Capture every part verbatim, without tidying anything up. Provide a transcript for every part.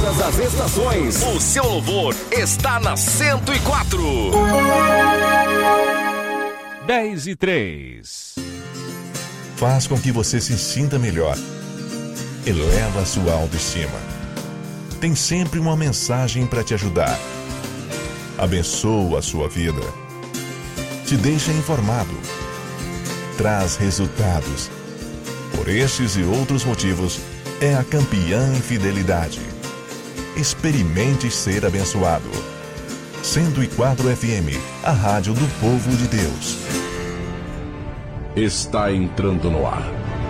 todas as estações. O seu louvor está na cento e quatro. dez e três. Faz com que você se sinta melhor. Eleva a sua autoestima. Tem sempre uma mensagem para te ajudar. Abençoa a sua vida. Te deixa informado. Traz resultados. Por estes e outros motivos, é a campeã em fidelidade. Experimente ser abençoado. cento e quatro F M, a rádio do povo de Deus. Está entrando no ar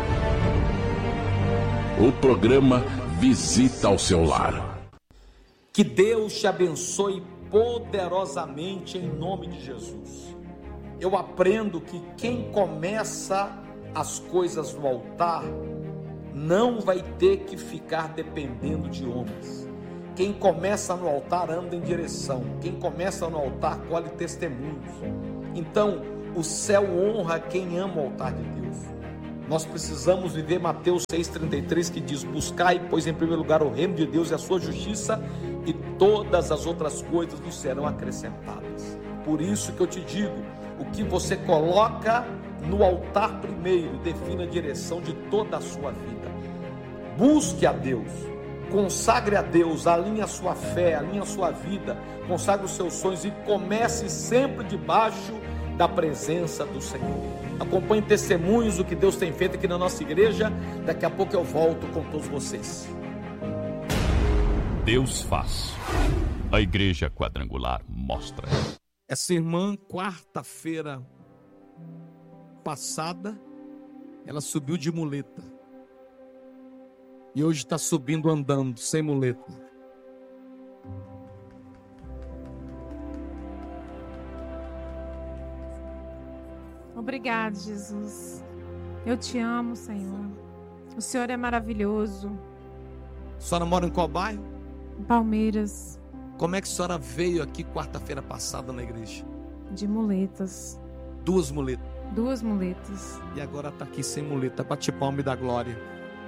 o programa Visita ao Seu Lar. Que Deus te abençoe poderosamente em nome de Jesus. Eu aprendo que quem começa as coisas no altar não vai ter que ficar dependendo de homens. Quem começa no altar anda em direção. Quem começa no altar colhe testemunhos. Então, o céu honra quem ama o altar de Deus. Nós precisamos viver Mateus seis, trinta e três, que diz: buscai, pois, em primeiro lugar o reino de Deus e a sua justiça, e todas as outras coisas nos serão acrescentadas. Por isso que eu te digo, o que você coloca no altar primeiro define a direção de toda a sua vida. Busque a Deus, consagre a Deus, alinhe a sua fé, alinhe a sua vida, consagre os seus sonhos e comece sempre debaixo da presença do Senhor. Acompanhe testemunhos do que Deus tem feito aqui na nossa igreja. Daqui a pouco eu volto com todos vocês. Deus faz. A Igreja Quadrangular mostra. Essa irmã, quarta-feira passada, ela subiu de muleta. E hoje está subindo andando, sem muleta. Obrigado, Jesus. Eu te amo, Senhor. O Senhor é maravilhoso. A senhora mora em qual bairro? Palmeiras. Como é que a senhora veio aqui quarta-feira passada na igreja? De muletas. Duas muletas. Duas muletas. E agora está aqui sem muleta. Bate palma e dá glória.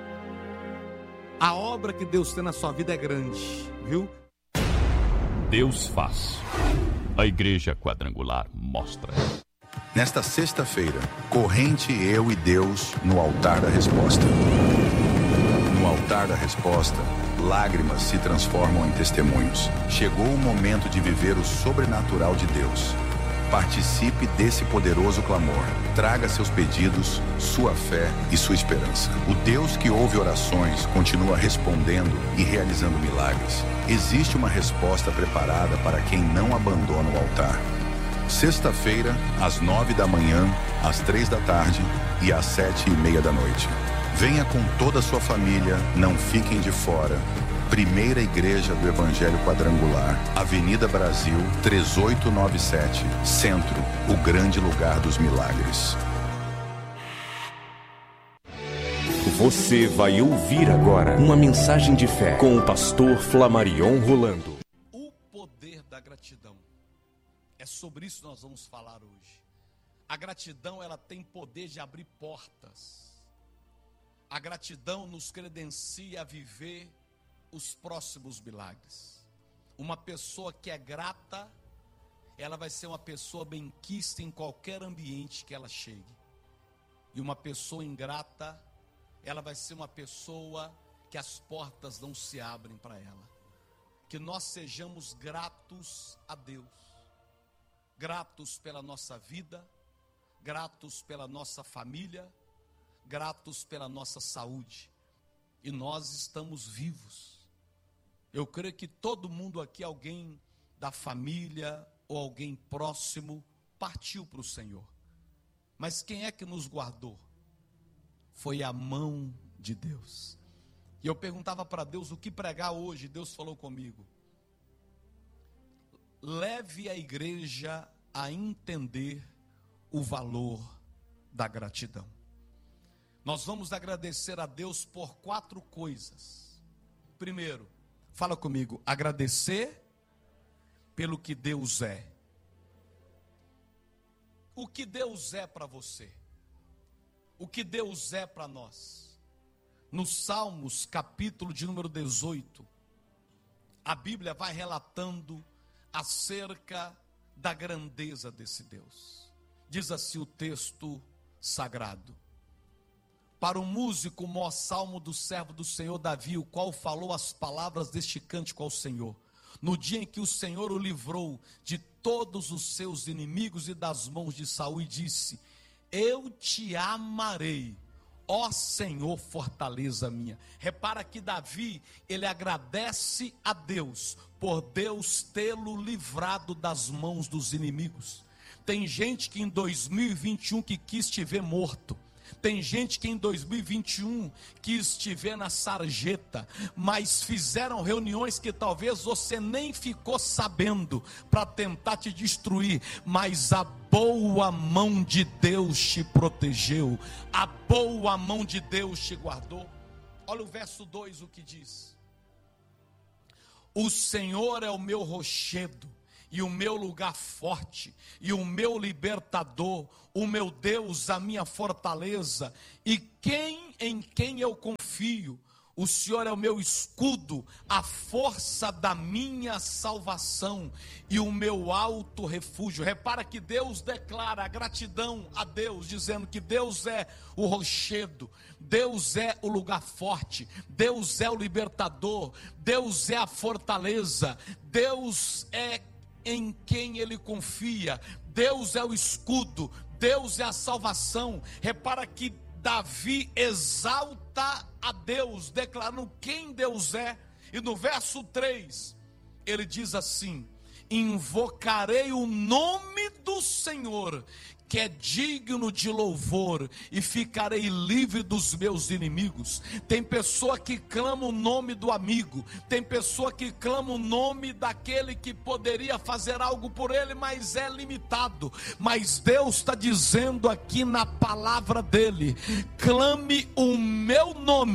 A obra que Deus tem na sua vida é grande, viu? Deus faz. A Igreja Quadrangular mostra. Nesta sexta-feira, corrente eu e Deus no altar da resposta. No altar da resposta, lágrimas se transformam em testemunhos. Chegou o momento de viver o sobrenatural de Deus. Participe desse poderoso clamor. Traga seus pedidos, sua fé e sua esperança. O Deus que ouve orações continua respondendo e realizando milagres. Existe uma resposta preparada para quem não abandona o altar. Sexta-feira, às nove da manhã, às três da tarde e às sete e meia da noite. Venha com toda a sua família, não fiquem de fora. Primeira Igreja do Evangelho Quadrangular, Avenida Brasil, três oito nove sete, Centro, o grande lugar dos milagres. Você vai ouvir agora uma mensagem de fé com o pastor Flamarion Rolando. O poder da gratidão. É sobre isso que nós vamos falar hoje. A gratidão, ela tem poder de abrir portas. A gratidão nos credencia a viver os próximos milagres. Uma pessoa que é grata, ela vai ser uma pessoa benquista em qualquer ambiente que ela chegue. E uma pessoa ingrata, ela vai ser uma pessoa que as portas não se abrem para ela. Que nós sejamos gratos a Deus. Gratos pela nossa vida, gratos pela nossa família, gratos pela nossa saúde. E nós estamos vivos. Eu creio que todo mundo aqui, alguém da família ou alguém próximo, partiu para o Senhor. Mas quem é que nos guardou? Foi a mão de Deus. E eu perguntava para Deus o que pregar hoje. Deus falou comigo: leve a igreja a entender o valor da gratidão. Nós vamos agradecer a Deus por quatro coisas. Primeiro, fala comigo, agradecer pelo que Deus é. O que Deus é para você? O que Deus é para nós? No Salmos, capítulo de número dezoito, a Bíblia vai relatando acerca da grandeza desse Deus. Diz assim o texto sagrado: para o músico, o maior salmo do servo do Senhor Davi, o qual falou as palavras deste cântico ao Senhor, no dia em que o Senhor o livrou de todos os seus inimigos e das mãos de Saul, e disse: eu te amarei, ó Senhor, fortaleza minha. Repara que Davi, ele agradece a Deus por Deus tê-lo livrado das mãos dos inimigos. Tem gente que em dois mil e vinte e um que quis te ver morto. Tem gente que em dois mil e vinte e um quis te ver na sarjeta, mas fizeram reuniões que talvez você nem ficou sabendo, para tentar te destruir, mas a boa mão de Deus te protegeu, a boa mão de Deus te guardou. Olha o verso dois, o que diz: o Senhor é o meu rochedo e o meu lugar forte, e o meu libertador, o meu Deus, a minha fortaleza, e quem em quem eu confio. O Senhor é o meu escudo, a força da minha salvação e o meu alto refúgio. Repara que Deus declara a gratidão a Deus, dizendo que Deus é o rochedo, Deus é o lugar forte, Deus é o libertador, Deus é a fortaleza, Deus é em quem ele confia, Deus é o escudo, Deus é a salvação. Repara que Davi exalta a Deus, declarando quem Deus é. E no verso três, ele diz assim: invocarei o nome do Senhor, que é digno de louvor, e ficarei livre dos meus inimigos. Tem pessoa que clama o nome do amigo, tem pessoa que clama o nome daquele que poderia fazer algo por ele, mas é limitado. Mas Deus está dizendo aqui na palavra dele: clame o meu nome,